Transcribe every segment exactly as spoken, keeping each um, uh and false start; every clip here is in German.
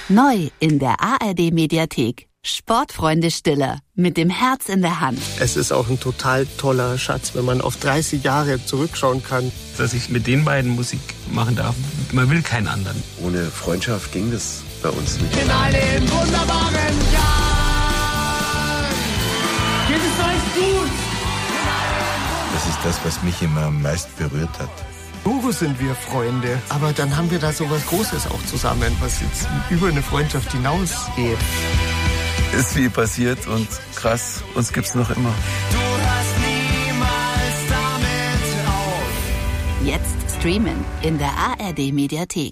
Neu in der A R D-Mediathek. Sportfreunde Stiller mit dem Herz in der Hand. Es ist auch ein total toller Schatz, wenn man auf dreißig Jahre zurückschauen kann. Dass ich mit den beiden Musik machen darf. Man will keinen anderen. Ohne Freundschaft ging das bei uns nicht. In einem wunderbaren Jahr geht es euch gut. Das ist das, was mich immer am meisten berührt hat. Logo sind wir Freunde, aber dann haben wir da so was Großes auch zusammen, was jetzt über eine Freundschaft hinausgeht. Ist viel passiert und krass, uns gibt's noch immer. Du hörst niemals damit auf. Jetzt streamen in der A R D-Mediathek.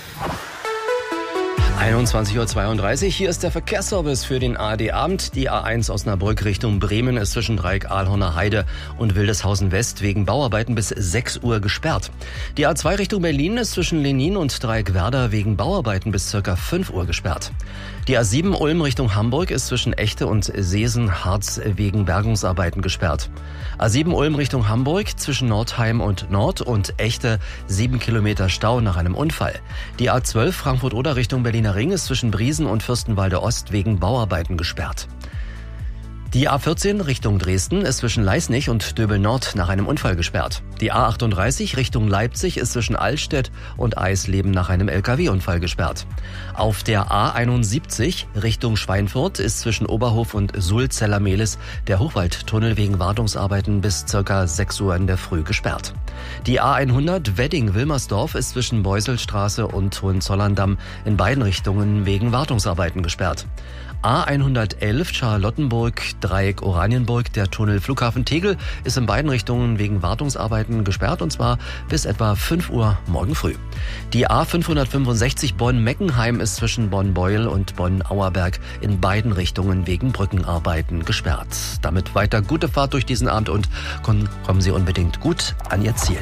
einundzwanzig Uhr zweiunddreißig, hier ist der Verkehrsservice für den A R D-Abend. Die A eins Osnabrück Richtung Bremen ist zwischen Dreieck Ahlhorner Heide und Wildeshausen West wegen Bauarbeiten bis sechs Uhr gesperrt. Die A zwei Richtung Berlin ist zwischen Lenin und Dreieck Werder wegen Bauarbeiten bis circa fünf Uhr gesperrt. Die A sieben Ulm Richtung Hamburg ist zwischen Echte und Seesen-Harz wegen Bergungsarbeiten gesperrt. A sieben Ulm Richtung Hamburg zwischen Nordheim und Nord und Echte sieben Kilometer Stau nach einem Unfall. Die A zwölf Frankfurt-Oder Richtung Berliner Ring ist zwischen Briesen und Fürstenwalde Ost wegen Bauarbeiten gesperrt. Die A vierzehn Richtung Dresden ist zwischen Leisnig und Döbel Nord nach einem Unfall gesperrt. Die A achtunddreißig Richtung Leipzig ist zwischen Altstedt und Eisleben nach einem L K W-Unfall gesperrt. Auf der A einundsiebzig Richtung Schweinfurt ist zwischen Oberhof und Sulzeller-Mehlis der Hochwaldtunnel wegen Wartungsarbeiten bis circa sechs Uhr in der Früh gesperrt. Die A hundert Wedding-Wilmersdorf ist zwischen Beuselstraße und Hohenzollern-Damm in beiden Richtungen wegen Wartungsarbeiten gesperrt. A hundertelf Charlottenburg, Dreieck Oranienburg, der Tunnel Flughafen Tegel ist in beiden Richtungen wegen Wartungsarbeiten gesperrt und zwar bis etwa fünf Uhr morgen früh. Die A fünfhundertfünfundsechzig Bonn-Meckenheim ist zwischen Bonn-Beuel und Bonn-Auerberg in beiden Richtungen wegen Brückenarbeiten gesperrt. Damit weiter gute Fahrt durch diesen Abend und kommen Sie unbedingt gut an Ihr Ziel.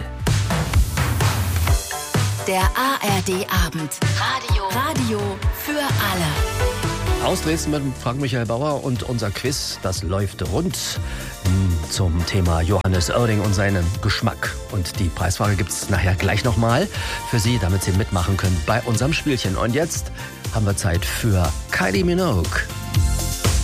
Der A R D-Abend. Radio. Radio für alle. Aus Dresden mit Frank Michael Bauer und unser Quiz, das läuft rund zum Thema Johannes Oerding und seinen Geschmack. Und die Preisfrage gibt's nachher gleich nochmal für Sie, damit Sie mitmachen können bei unserem Spielchen. Und jetzt haben wir Zeit für Kylie Minogue.